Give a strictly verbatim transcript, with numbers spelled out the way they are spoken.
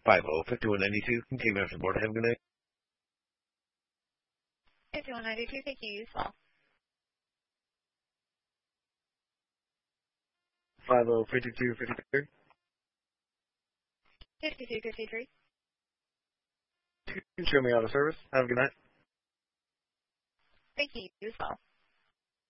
five oh five one nine two. Team after board. Have a good night. fifty-one ninety-two, thank you, as well. five oh fifty-two fifty-three. fifty-two fifty-three. Show me out of service. Have a good night. Thank you, as well.